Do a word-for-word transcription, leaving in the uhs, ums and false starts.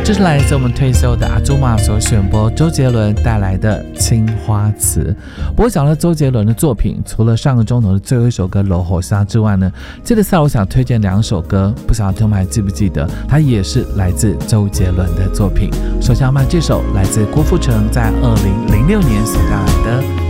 这是来自我们退休的阿朱玛所选播周杰伦带来的《青花瓷》。不过讲了周杰伦的作品，除了上个钟头的最后一首歌《楼火沙》之外呢，接着下来我想推荐两首歌，不晓得听众们还记不记得，它也是来自周杰伦的作品。首先要卖这首来自郭富城在二零零六年写下来的